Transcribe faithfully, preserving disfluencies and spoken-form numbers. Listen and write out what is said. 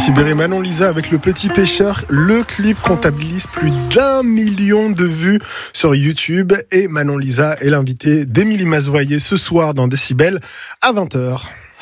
Décibel et Manon Lisa avec Le Petit Pêcheur. Le clip comptabilise plus d'un million de vues sur YouTube et Manon Lisa est l'invitée d'Émilie Mazoyer ce soir dans Décibel à vingt heures.